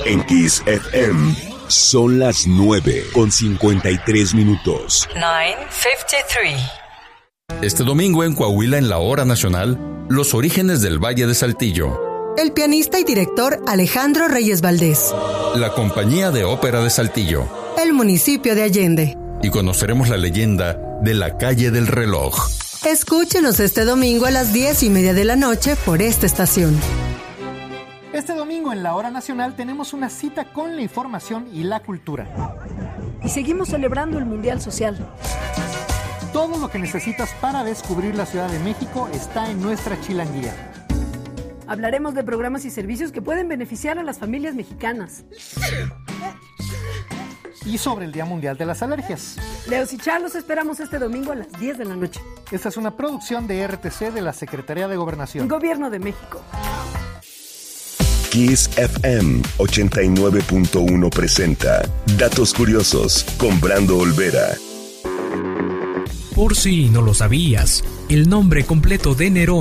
En Kiss FM son las 9:53. 9:53. Este domingo en Coahuila, en la Hora Nacional, los orígenes del Valle de Saltillo. El pianista y director Alejandro Reyes Valdés. La Compañía de Ópera de Saltillo. El municipio de Allende. Y conoceremos la leyenda de la Calle del Reloj. Escúchenos este domingo a las 10:30 de la noche por esta estación. Este domingo en la Hora Nacional tenemos una cita con la información y la cultura. Y seguimos celebrando el Mundial Social. Todo lo que necesitas para descubrir la Ciudad de México está en nuestra chilanguía. Hablaremos de programas y servicios que pueden beneficiar a las familias mexicanas. Y sobre el Día Mundial de las Alergias. Leos y Char los esperamos este domingo a las 10 de la noche. Esta es una producción de RTC de la Secretaría de Gobernación. Gobierno de México. Kiss FM 89.1 presenta Datos Curiosos con Brando Olvera. Por si no lo sabías, el nombre completo de Nerón